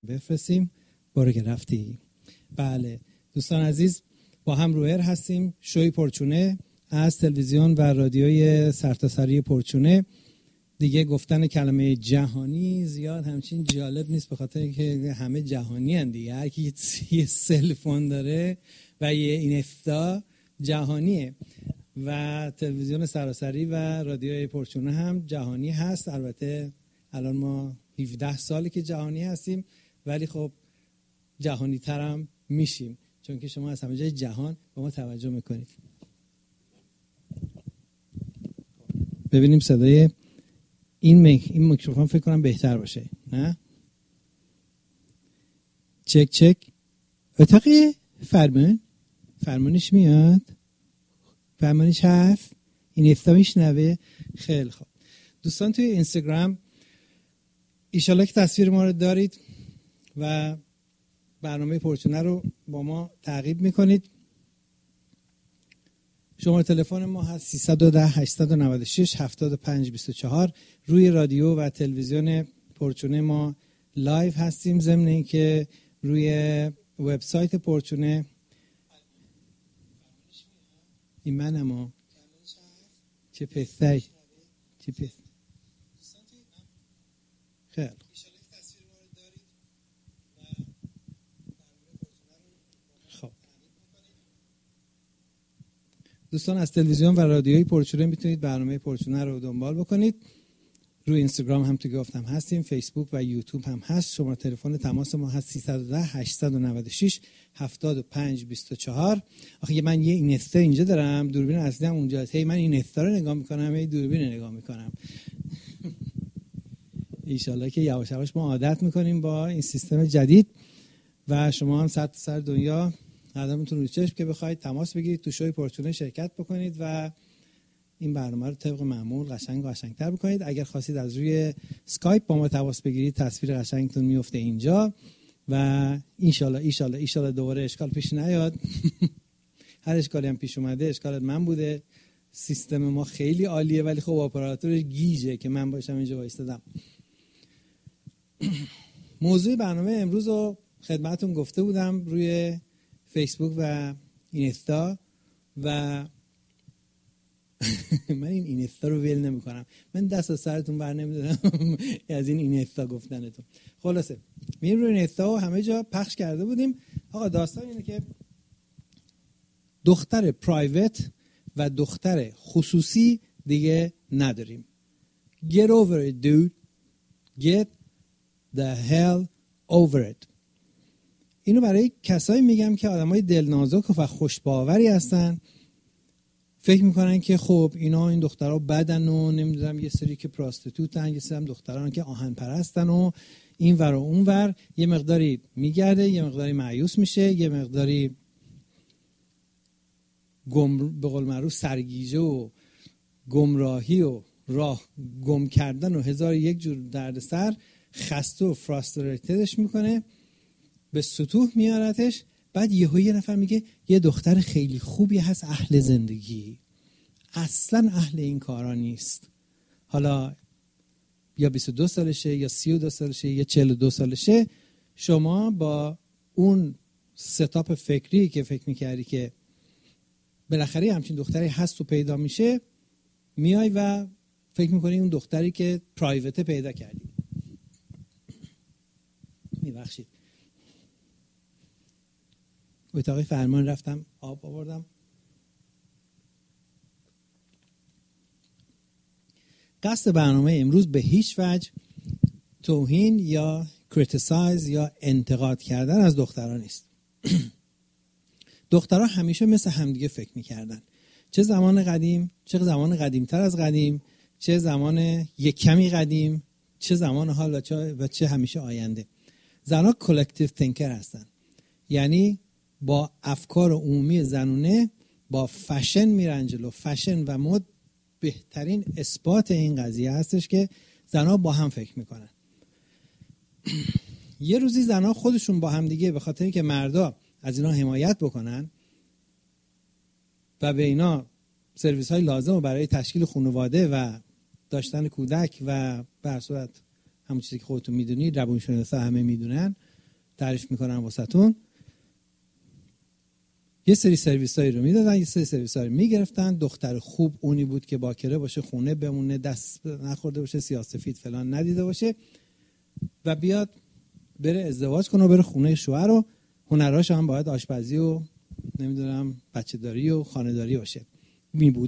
بفرستیم. باره که رفتی. بله دوستان عزیز، با هم رو ایر هستیم. شوی پرچونه از تلویزیون و رادیوی سرتاسری پرچونه. دیگه گفتن کلمه جهانی زیاد همچین جالب نیست، به خاطر که همه جهانی هستند دیگه. هر کی یه سلفون داره و یه اینستا جهانیه و تلویزیون سراسری و رادیوی پرچونه هم جهانی هست. البته الان ما 17 سالی که جهانی هستیم، ولی خب جهانی تر هم میشیم چون که شما از همه جای جهان به ما توجه میکنید. ببینیم صدای این میکروفون فکر کنم بهتر باشه. نه؟ چک چک. اتاقی فرمونش میاد؟ فرمونش هست؟ این استا میشنوه؟ خیلی خوب. دوستان توی اینستاگرام ایشالله که تصویر ما رو دارید و برنامه پرچونه رو با ما تعقیب میکنید. شماره تلفن ما هست 310 896 7524. روی رادیو و تلویزیون پرچونه ما لایو هستیم، ضمن اینکه روی وبسایت پرچونه. این منم چه پستای چه پست. خیلی دوستان از تلویزیون و رادیوی پرچونه میتونید برنامه پرچونه رو دنبال بکنید. روی اینستاگرام هم تو گفتم هستیم، فیسبوک و یوتیوب هم هست. شماره تلفن تماس ما هست 310 896 7524. آخه من یه اینستا اینجا دارم، دوربین اصلی هم اونجاست. من این اینستا رو نگاه میکنم، دوربین رو نگاه میکنم. ان شاءالله که یواش یواش ما عادت میکنیم با این سیستم جدید و شما هم سر دنیا قدمتون رو چشم که بخواید تماس بگیرید، تو شوی پرچونه شرکت بکنید و این برنامه رو طبق معمول قشنگ‌تر بکنید. اگر خواستید از روی اسکایپ با ما تماس بگیرید، تصویر قشنگتون میفته اینجا و ان دوباره اشکال پیش نیاد. هر اشکالی هم پیش اومده اشکالت من بوده. سیستم ما خیلی عالیه ولی خب اپراتورش گیجه که من باشم اینجا وایستادم. موضوع برنامه امروز رو خدمتتون گفته بودم روی فیسبوک و اینستا و من این اینستا رو ول نمی کنم. من دست از سرتون بر نمیدارم از این اینستا گفتنتون. خلاصه میریم روی اینستا و همه جا پخش کرده بودیم. آقا داستان اینه که دختر پرایوت و دختر خصوصی دیگه نداریم. Get over it dude. Get the hell over it. اینو برای کسایی میگم که آدمای دلنازک و خوشباوری هستن، فکر میکنن که خب این دخترها بدن و نمیدونم یه سری که پراستیتوتن، یه سری هم دختران که آهن پرستن و این ور و اون ور. یه مقداری میگرده، یه مقداری مایوس میشه، یه مقداری به قول معروف سرگیجه و گمراهی و راه گم کردن و هزار یک جور دردسر، خسته و فراستریتدش میکنه، به سطوح میارتش. بعد یه نفر میگه یه دختر خیلی خوبی هست، اهل زندگی، اصلا اهل این کارا نیست. حالا یا 22 سالشه یا 32 سالشه یا 42 سالشه، شما با اون ستاپ فکری که فکر میکردی که بالاخره همچین دختری هست و پیدا میشه، میای و فکر میکنی اون دختری که پرایوت پیدا کردی. میبخشید اتاق فرمان رفتم آب آوردم. قصد برنامه امروز به هیچ وجه توهین یا کریتیسایز یا انتقاد کردن از دخترها نیست. دخترها همیشه مثل همدیگه فکر میکردن، چه زمان قدیم، چه زمان قدیمتر از قدیم، چه زمان یک کمی قدیم، چه زمان حال و چه همیشه آینده. زنها کلکتیو تینکر هستن، یعنی با افکار عمومی زنونه با فشن میرن جلو. فشن و مد بهترین اثبات این قضیه هستش که زنها با هم فکر میکنن. یه روزی زنها خودشون با هم دیگه به خاطر اینکه مردا از اینا حمایت بکنن و به اینا سرویس های لازم برای تشکیل خانواده و داشتن کودک و به هر صورت همون چیزی که خودتون میدونید، روانشناسا همه میدونن، تعریف میکنم واسهتون. یه سری سرویسایی رو میدادن، یه سری سرویسایی رو میگرفتن. دختر خوب اونی بود که باکره باشه، خونه بمونه، دست نخورده باشه، سیاه‌سفید فلان ندیده باشه و بیاد بره ازدواج کنه و بره خونه شوهر و هنراش هم باید آشپزی و نمیدونم بچه‌داری و خانه‌داری باشه. می بود